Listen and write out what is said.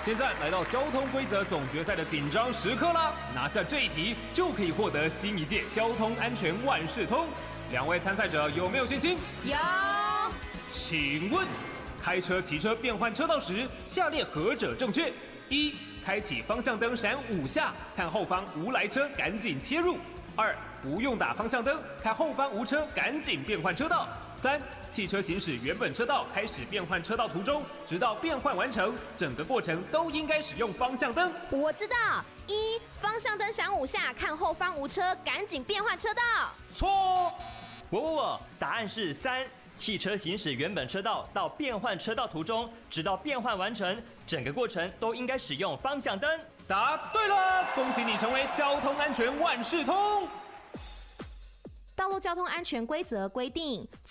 现在来到交通规则总决赛的紧张时刻啦！拿下这一题就可以获得新一届交通安全万事通。两位参赛者有没有信心？ 有。 请问，开车、骑车变换车道时，下列何者正确？一、开启方向灯闪5下，看后方无来车，赶紧切入。2、不用打方向灯，看后方无车，赶紧变换车道。3、汽车行驶原本车道，开始变换车道途中，直到变换完成，整个过程都应该使用方向灯。 我知道，一方向灯闪5下，看后方无车，赶紧变换车道。 错。 答案是3。汽车行驶原本车道到变换车道途中，直到变换完成，整个过程都应该使用方向灯。 答对了，恭喜你成为交通安全万事通。 道路交通安全规则规定。